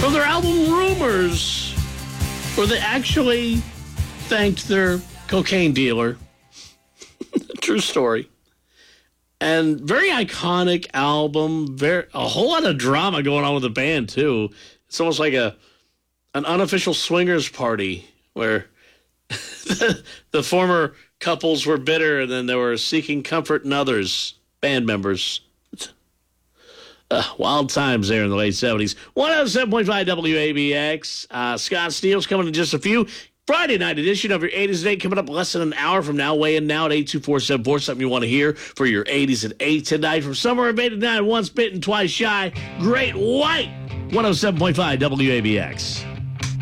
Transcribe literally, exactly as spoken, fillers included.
for their album Rumors, where they actually thanked their cocaine dealer. True story. And very iconic album. Very a whole lot of drama going on with the band, too. It's almost like a an unofficial swingers party where the, the former couples were bitter and then they were seeking comfort in others, band members. Uh, wild times there in the late seventies. one oh seven point five W A B X. Uh, Scott Steele's coming in just a few. Friday night edition of your eighties at eight coming up less than an hour from now. Weigh in now at eight two four seven four. Something you want to hear for your eighties at eight tonight. From somewhere of eighty-nine, once bitten, twice shy. Great White. one oh seven point five W A B X.